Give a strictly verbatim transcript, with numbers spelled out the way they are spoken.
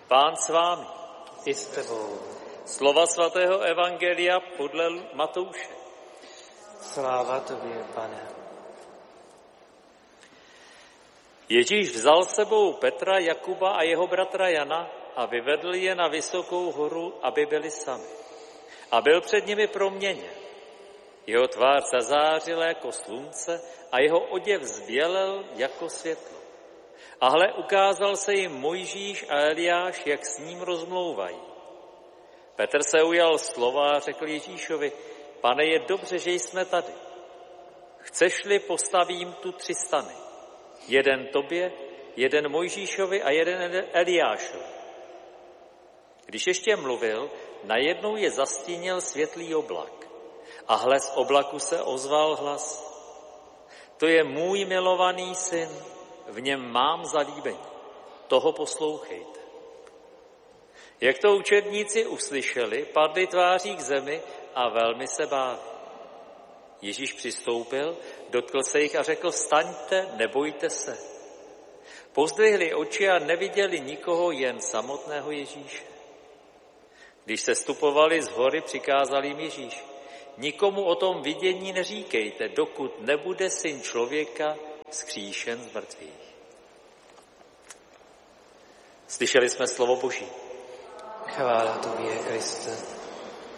Pán s vámi. I s tebou. Slova svatého evangelia podle Matouše. Sláva tobě, Pane. Ježíš vzal s sebou Petra, Jakuba a jeho bratra Jana a vyvedl je na vysokou horu, aby byli sami. A byl před nimi proměněn. Jeho tvář zazářila jako slunce a jeho oděv zbělel jako světlo. A hle, ukázal se jim Mojžíš a Eliáš, jak s ním rozmlouvají. Petr se ujal slova a řekl Ježíšovi: Pane, je dobře, že jsme tady. Chceš-li, postavím tu tři stany. Jeden tobě, jeden Mojžíšovi a jeden Eliášovi. Když ještě mluvil, najednou je zastínil světlý oblak. A hle, z oblaku se ozval hlas: To je můj milovaný syn, v něm mám zalíbení, toho poslouchejte. Jak to učedníci uslyšeli, padli tváří k zemi a velmi se báli. Ježíš přistoupil, dotkl se jich a řekl: Vstaňte, nebojte se. Pozdvihli oči a neviděli nikoho, jen samotného Ježíše. Když se stupovali z hory, přikázal jim Ježíš: Nikomu o tom vidění neříkejte, dokud nebude Syn člověka vzkříšen z mrtvých. Slyšeli jsme slovo Boží. Chvála tobě, Kriste.